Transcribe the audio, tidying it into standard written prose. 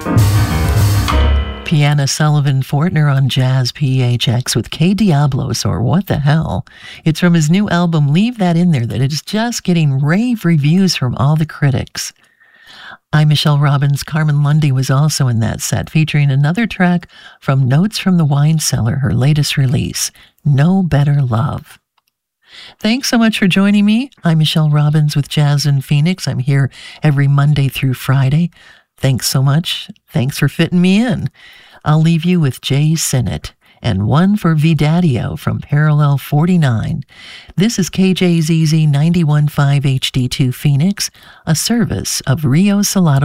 Piana Sullivan Fortner on Jazz PHX with K Diablos, or What the Hell. It's from his new album, Leave That In There, that is just getting rave reviews from all the critics. I'm Michelle Robbins. Carmen Lundy was also in that set, featuring another track from Notes from the Wine Cellar, her latest release, No Better Love. Thanks so much for joining me. I'm Michelle Robbins with Jazz in Phoenix. I'm here every Monday through Friday. Thanks so much. Thanks for fitting me in. I'll leave you with Jay Sinnott and one for Vidadio from Parallel 49. This is KJZZ 91.5 HD2 Phoenix, a service of Rio Salado